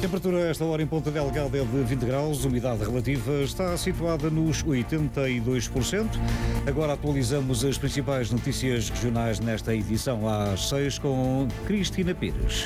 Temperatura a esta hora em Ponta Delgada é de 20 graus, umidade relativa está situada nos 82%. Agora atualizamos as principais notícias regionais nesta edição às 6 com Cristina Pires.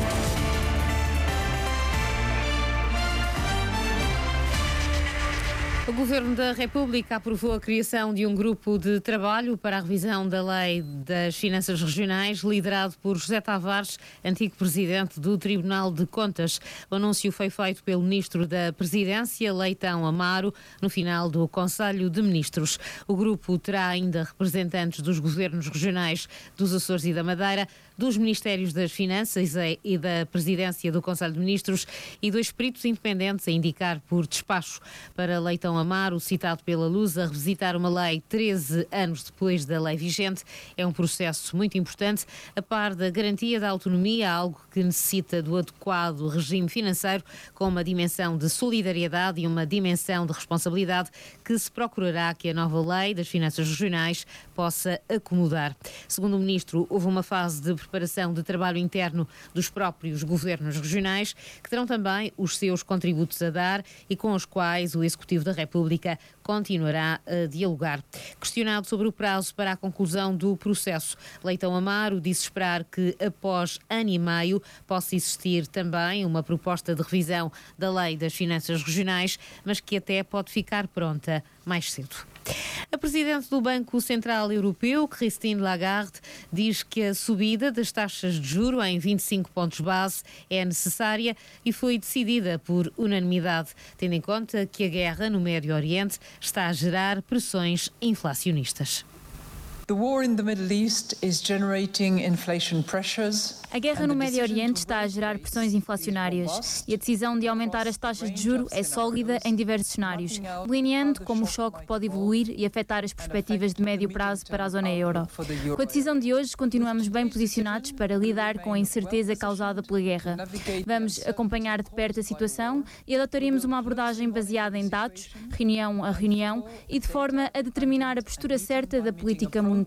O Governo da República aprovou a criação de um grupo de trabalho para a revisão da Lei das Finanças Regionais, liderado por José Tavares, antigo Presidente do Tribunal de Contas. O anúncio foi feito pelo Ministro da Presidência, Leitão Amaro, no final do Conselho de Ministros. O grupo terá ainda representantes dos Governos Regionais dos Açores e da Madeira, dos Ministérios das Finanças e da Presidência do Conselho de Ministros e 2 peritos independentes a indicar por despacho. Para Leitão Amaro, citado pela Lusa, revisitar uma lei 13 anos depois da lei vigente é um processo muito importante, a par da garantia da autonomia, algo que necessita do adequado regime financeiro, com uma dimensão de solidariedade e uma dimensão de responsabilidade que se procurará que a nova lei das finanças regionais possa acomodar. Segundo o Ministro, houve uma fase de preparação de trabalho interno dos próprios governos regionais, que terão também os seus contributos a dar e com os quais o Executivo da República continuará a dialogar. Questionado sobre o prazo para a conclusão do processo, Leitão Amaro disse esperar que após ano e meio possa existir também uma proposta de revisão da Lei das Finanças Regionais, mas que até pode ficar pronta mais cedo. A Presidente do Banco Central Europeu, Christine Lagarde, diz que a subida das taxas de juro em 25 pontos base é necessária e foi decidida por unanimidade, tendo em conta que a guerra no Médio Oriente está a gerar pressões inflacionistas. A guerra no Médio Oriente está a gerar pressões inflacionárias e a decisão de aumentar as taxas de juro é sólida em diversos cenários, delineando como o choque pode evoluir e afetar as perspectivas de médio prazo para a zona euro. Com a decisão de hoje, continuamos bem posicionados para lidar com a incerteza causada pela guerra. Vamos acompanhar de perto a situação e adotaremos uma abordagem baseada em dados, reunião a reunião, e de forma a determinar a postura certa da política monetária.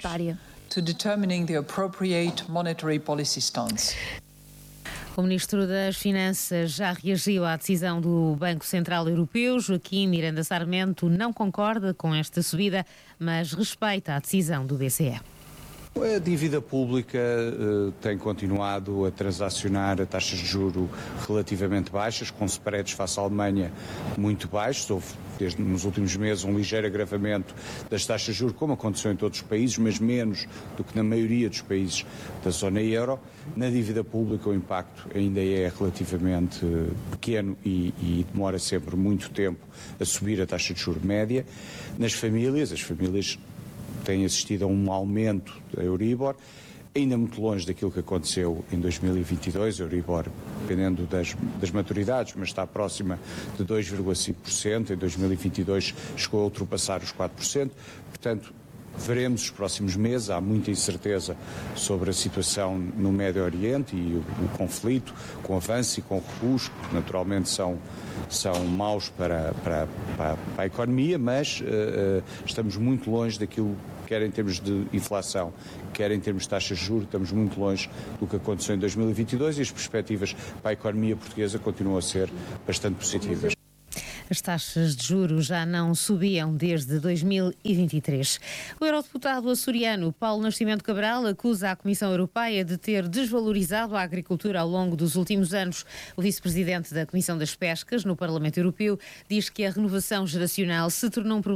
O Ministro das Finanças já reagiu à decisão do Banco Central Europeu. Joaquim Miranda Sarmento não concorda com esta subida, mas respeita a decisão do BCE. A dívida pública tem continuado a transacionar a taxas de juro relativamente baixas, com spreads face à Alemanha muito baixos. Houve, nos últimos meses, um ligeiro agravamento das taxas de juro, como aconteceu em todos os países, mas menos do que na maioria dos países da zona euro. Na dívida pública o impacto ainda é relativamente pequeno e demora sempre muito tempo a subir a taxa de juro média. Nas famílias, as famílias têm assistido a um aumento da Euribor, ainda muito longe daquilo que aconteceu em 2022, a Euribor, dependendo das maturidades, mas está próxima de 2,5%, em 2022 chegou a ultrapassar os 4%, portanto, veremos os próximos meses, há muita incerteza sobre a situação no Médio Oriente e o conflito, com avanço e com recuos, que naturalmente são maus para a economia, mas estamos muito longe daquilo, quer em termos de inflação, quer em termos de taxas de juros, estamos muito longe do que aconteceu em 2022 e as perspectivas para a economia portuguesa continuam a ser bastante positivas. As taxas de juros já não subiam desde 2023. O eurodeputado açoriano Paulo Nascimento Cabral acusa a Comissão Europeia de ter desvalorizado a agricultura ao longo dos últimos anos. O vice-presidente da Comissão das Pescas no Parlamento Europeu diz que a renovação geracional se tornou um problema